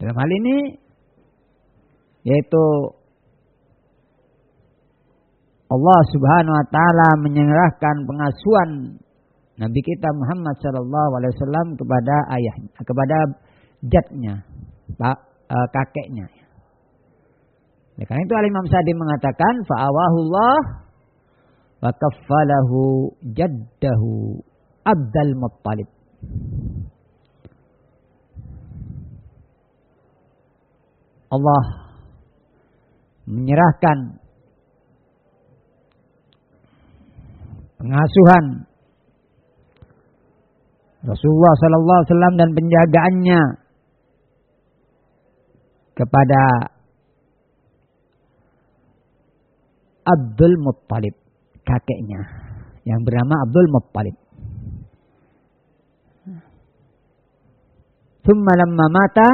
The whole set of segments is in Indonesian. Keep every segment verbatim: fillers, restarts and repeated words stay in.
Dalam hal ini yaitu Allah Subhanahu wa taala menyerahkan pengasuhan Nabi kita Muhammad sallallahu alaihi wasallam kepada ayahnya, kepada jadnya, pak, e, kakeknya. Oleh karena itu Al-Imam Sa'di mengatakan fa'awahullah wa kaffalahu jaddahu Abdul Muttalib. Allah menyerahkan pengasuhan Rasulullah sallallahu alaihi wasallam dan penjagaannya kepada Abdul Muttalib, kakeknya yang bernama Abdul Muttalib. Thumma lamma mata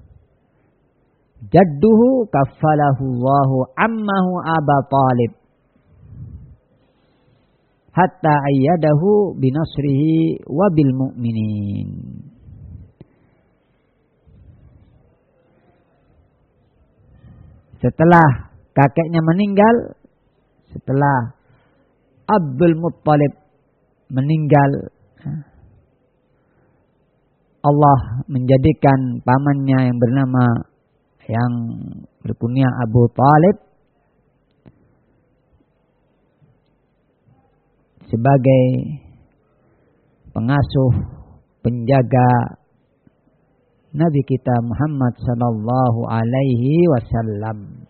jadduhu kaffalahu Allahu ammahu Aba Talib hatta ayyadahu binasrihi wa bil mu'minin. Setelah kakeknya meninggal, setelah Abdul Muttalib meninggal, Allah menjadikan pamannya yang bernama yang berkunyah Abu Talib sebagai pengasuh, penjaga Nabi kita Muhammad sallallahu alaihi wasallam.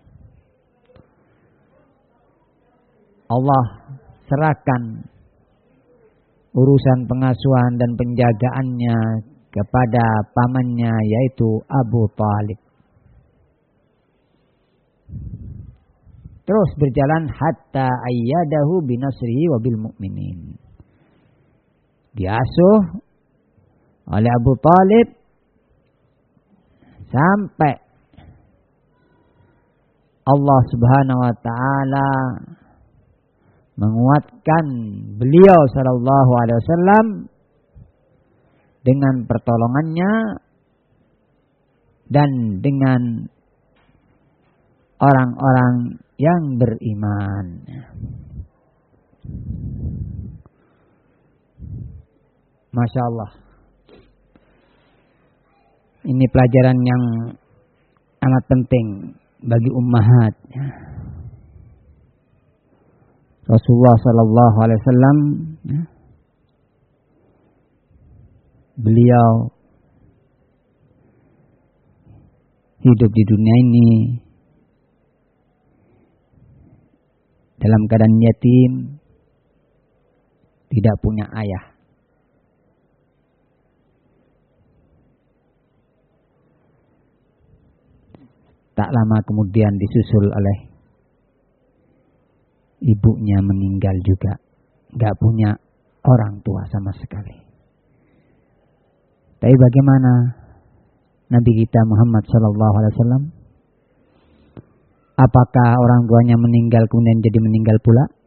Allah serahkan urusan pengasuhan dan penjagaannya kepada pamannya yaitu Abu Talib. Terus berjalan hatta ayyadahu binasrihi wa bil mu'minin. Diasuh oleh Abu Talib sampai Allah Subhanahu wa taala menguatkan beliau sallallahu alaihi wasallam dengan pertolongannya dan dengan orang-orang yang beriman. Masya Allah. Ini pelajaran yang amat penting bagi ummahat. Rasulullah sallallahu alaihi wasallam beliau hidup di dunia ini dalam keadaan yatim, tidak punya ayah. Tak lama kemudian disusul oleh ibunya meninggal juga, gak punya orang tua sama sekali. Tapi bagaimana Nabi kita Muhammad sallallahu alaihi wasallam? Apakah orang tuanya meninggal kemudian jadi meninggal pula?